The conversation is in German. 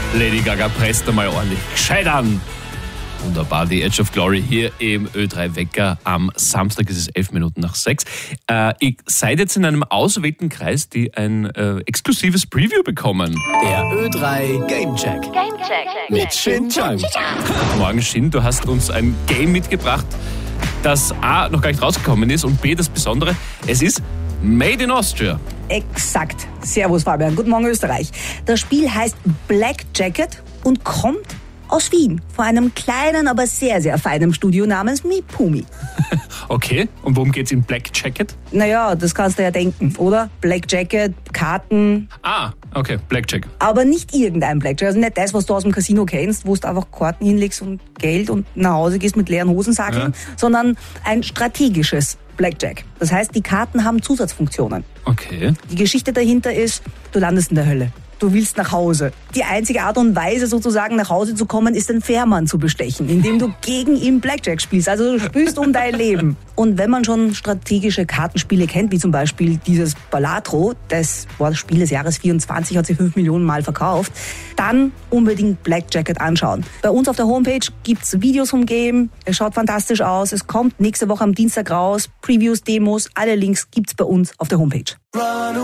Lady Gaga presst einmal ordentlich gescheit an. Wunderbar, die Edge of Glory hier im Ö3 Wecker. Am Samstag ist es 11:11. Ihr seid jetzt in einem ausgewählten Kreis, die ein exklusives Preview bekommen. Der Ö3 Gamecheck. Mit Shin Chang. Morgen, Shin, du hast uns ein Game mitgebracht, das A, noch gar nicht rausgekommen ist und B, das Besondere, es ist Made in Austria. Exakt. Servus Fabian, guten Morgen Österreich. Das Spiel heißt Black Jacket und kommt aus Wien, von einem kleinen, aber sehr, sehr feinen Studio namens Mipumi. Okay, und worum geht's in Black Jacket? Naja, das kannst du ja denken, oder? Black Jacket, Karten. Ah, okay, Blackjack. Aber nicht irgendein Blackjack, also nicht das, was du aus dem Casino kennst, wo du einfach Karten hinlegst und Geld und nach Hause gehst mit leeren Hosensackeln, sondern ein strategisches Blackjack. Das heißt, die Karten haben Zusatzfunktionen. Okay. Die Geschichte dahinter ist, du landest in der Hölle. Du willst nach Hause. Die einzige Art und Weise, sozusagen nach Hause zu kommen, ist den Fährmann zu bestechen, indem du gegen ihn Blackjack spielst. Also du spielst um dein Leben. Und wenn man schon strategische Kartenspiele kennt, wie zum Beispiel dieses Balatro, das war das Spiel des Jahres 24, hat sich 5 Millionen Mal verkauft, dann unbedingt Black Jacket anschauen. Bei uns auf der Homepage gibt's Videos vom Game. Es schaut fantastisch aus. Es kommt nächste Woche am Dienstag raus. Previews, Demos, alle Links gibt's bei uns auf der Homepage.